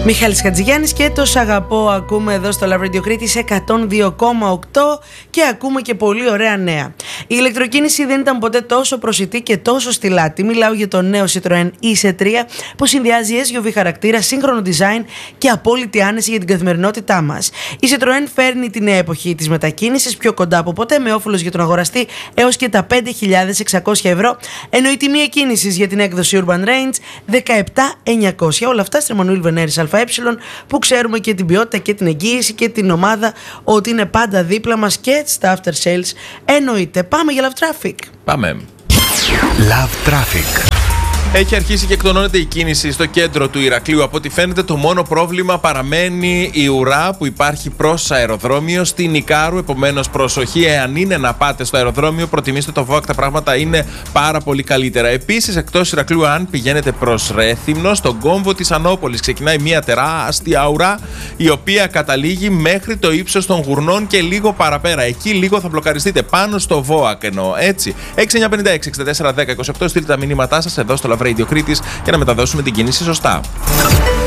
Μιχάλης Χατζηγιάννης και το «Σ' αγαπώ» ακούμε εδώ στο Love Radio Κρήτη σε 102,8 και ακούμε και πολύ ωραία νέα. Η ηλεκτροκίνηση δεν ήταν ποτέ τόσο προσιτή και τόσο στιλάτη. Μιλάω για το νέο Citroën e-C3 που συνδυάζει SUV χαρακτήρα, σύγχρονο design και απόλυτη άνεση για την καθημερινότητά μας. Η Citroën φέρνει τη νέα εποχή της μετακίνησης πιο κοντά από ποτέ, με όφελος για τον αγοραστή έως και τα 5.600 ευρώ, ενώ η τιμή εκκίνησης για την έκδοση Urban Range 17.900. Όλα αυτά στη Εμμανουήλ Βενέρης ΑΕ, που ξέρουμε και την ποιότητα και την εγγύηση και την ομάδα ότι είναι πάντα δίπλα μας και στα after sales εννοείται. Πάμε για Love Traffic. Πάμε. Love Traffic. Έχει αρχίσει και εκτονώνεται η κίνηση στο κέντρο του Ηρακλείου. Από ό,τι φαίνεται, το μόνο πρόβλημα παραμένει η ουρά που υπάρχει προς αεροδρόμιο στην Ικάρου. Επομένως, προσοχή, εάν είναι να πάτε στο αεροδρόμιο, προτιμήστε το ΒΟΑΚ. Τα πράγματα είναι πάρα πολύ καλύτερα. Επίσης, εκτός Ηρακλείου, αν πηγαίνετε προς Ρέθυμνο, στον κόμβο της Ανόπολης ξεκινάει μια τεράστια ουρά, η οποία καταλήγει μέχρι το ύψος των Γουρνών και λίγο παραπέρα. Εκεί λίγο θα μπλοκαριστείτε πάνω στο ΒΟΑΚ, εννοώ. Έτσι. 6956 64 10 28. Στείλτε τα μηνύματά σας εδώ στο Love Radio Κρήτης για να μεταδώσουμε την κίνηση σωστά.